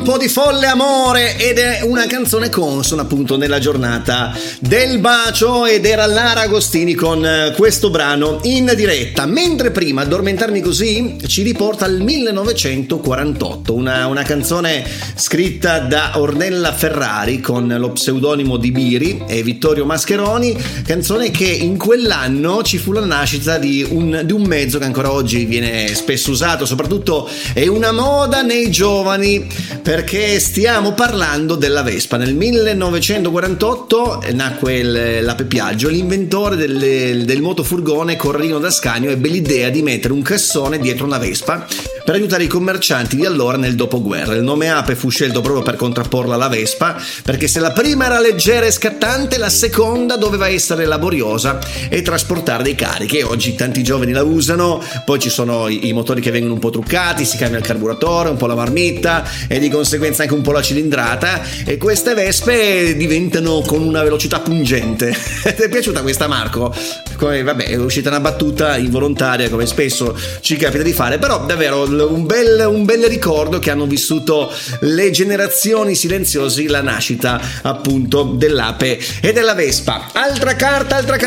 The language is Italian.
Un po' di folle amore ed è una canzone consona appunto nella giornata del bacio, ed era Lara Agostini con questo brano in diretta. Mentre prima Addormentarmi così ci riporta al 1948, una canzone scritta da Ornella Ferrari con lo pseudonimo di Biri e Vittorio Mascheroni, canzone che in quell'anno ci fu la nascita di un mezzo che ancora oggi viene spesso usato, soprattutto è una moda nei giovani, perché stiamo parlando della Vespa. Nel 1948 nacque l'Ape Piaggio, l'inventore del motofurgone Corradino d'Ascanio ebbe l'idea di mettere un cassone dietro una Vespa per aiutare i commercianti di allora nel dopoguerra. Il nome Ape fu scelto proprio per contrapporla alla Vespa, perché se la prima era leggera e scattante, la seconda doveva essere laboriosa e trasportare dei carichi, e oggi tanti giovani la usano. Poi ci sono i motori che vengono un po' truccati, si cambia il carburatore, un po' la marmitta e di conseguenza anche un po' la cilindrata, e queste Vespe diventano con una velocità pungente. Ti è piaciuta questa, Marco? Vabbè, è uscita una battuta involontaria, come spesso ci capita di fare, però davvero un bel ricordo che hanno vissuto le generazioni silenziosi, la nascita appunto dell'Ape e della Vespa. Altra carta